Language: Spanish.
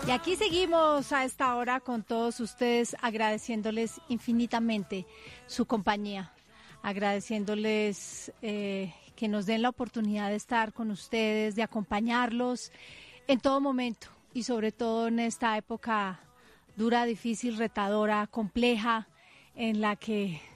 Y aquí seguimos a esta hora con todos ustedes, agradeciéndoles infinitamente su compañía, agradeciéndoles que nos den la oportunidad de estar con ustedes, de acompañarlos en todo momento y sobre todo en esta época dura, difícil, retadora, compleja, en la que